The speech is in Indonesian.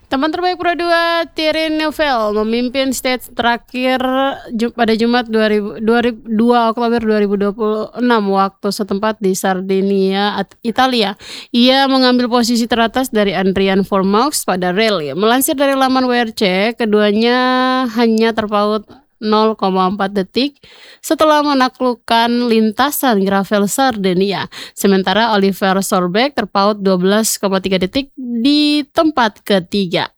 Teman terbaik Pro 2 Thierry Neuville memimpin stage terakhir pada Jumat 2 Oktober 2026 waktu setempat di Sardinia, Italia. Ia mengambil posisi teratas dari Adrian Fourmoux pada rally. Melansir dari laman WRC, keduanya hanya terpaut 0,4 detik setelah menaklukkan lintasan gravel Sardinia. Sementara Oliver Sorbeck terpaut 12,3 detik di tempat ketiga.